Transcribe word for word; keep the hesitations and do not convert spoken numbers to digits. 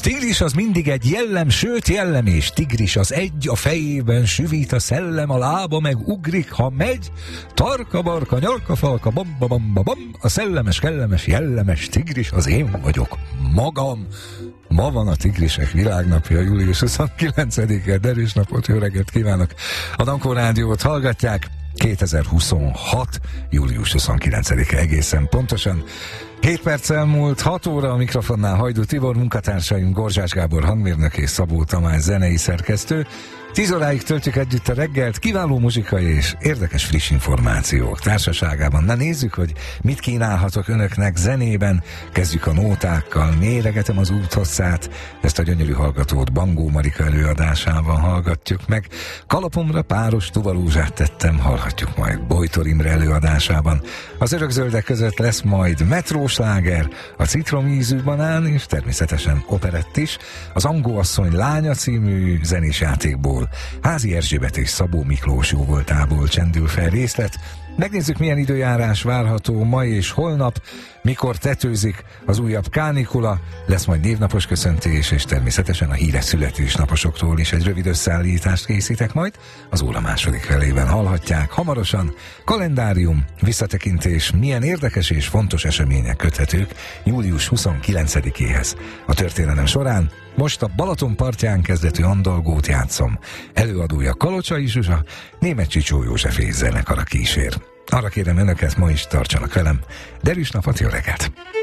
tigris az mindig egy jellem, sőt jellem és tigris az egy, a fejében süvít a szellem, a lába meg ugrik, ha megy. Tarka, barka, nyarka, falka, bamba, bamba, bam, a szellemes, kellemes, jellemes tigris az én vagyok magam. Ma van a Tigrisek világnapja, július huszonkilencedike, derűs napot, jó reggelt kívánok! A Dankó Rádiót hallgatják, kétezer-huszonhat. július huszonkilencedike egészen pontosan. hét perc elmúlt, hat óra, a mikrofonnál Hajdú Tibor, munkatársaim Gorzsás Gábor hangmérnök és Szabó Tamás zenei szerkesztő. tíz óráig töltjük együtt a reggelt, kiváló muzsikai és érdekes friss információk társaságában. Na nézzük, hogy mit kínálhatok önöknek zenében. Kezdjük a nótákkal, méregetem az úthosszát. Ezt a gyönyörű hallgatót Bangó Marika előadásában hallgatjuk meg. Kalapomra páros tuvalózsát tettem, hallhatjuk majd Bojtor Imre előadásában. Az örökzöldek között lesz majd metrósláger, a citromízű banán és természetesen operett is. Az Angó asszony lánya című zenés játékból Házi Erzsébet és Szabó Miklós jóvoltából csendül fel részlet. Megnézzük, milyen időjárás várható ma és holnap, mikor tetőzik az újabb kánikula, lesz majd névnapos köszöntés, és természetesen a híres születésnaposoktól is egy rövid összeállítást készítek majd. Az óra második felében hallhatják hamarosan. Kalendárium, visszatekintés, milyen érdekes és fontos események köthetők július huszonkilencedikéhez. A történelem során most a Balaton partján kezdetű andalgót játszom. Előadója Kalocsai Zsuzsa, Németh Csicsó József és zenekara kísér. Arra kérem önöket, ma is tartsanak velem. Derűs napot, jó reggelt!